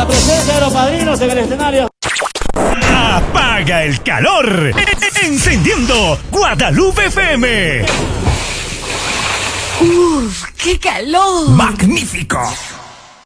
la presencia de los padrinos en el escenario. Apaga el calor, encendiendo Guadalupe FM. ¡Uf, qué calor! ¡Magnífico!